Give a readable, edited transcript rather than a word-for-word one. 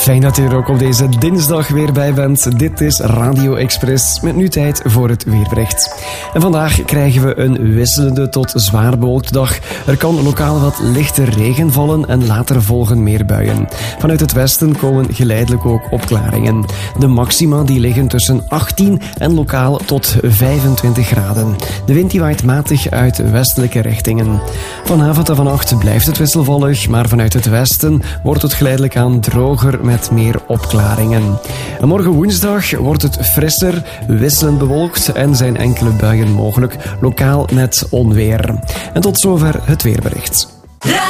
Fijn dat u er ook op deze dinsdag weer bij bent. Dit is Radio Express met nu tijd voor het weerbericht. En vandaag krijgen we een wisselende tot zwaar bewolkte dag. Er kan lokaal wat lichte regen vallen en later volgen meer buien. Vanuit het westen komen geleidelijk ook opklaringen. De maxima die liggen tussen 18 en lokaal tot 25 graden. De wind die waait matig uit westelijke richtingen. Vanavond en vannacht blijft het wisselvallig, maar vanuit het westen wordt het geleidelijk aan droger met meer opklaringen. En morgen woensdag wordt het frisser, wisselend bewolkt en zijn enkele buien mogelijk, lokaal met onweer. En tot zover het weerbericht.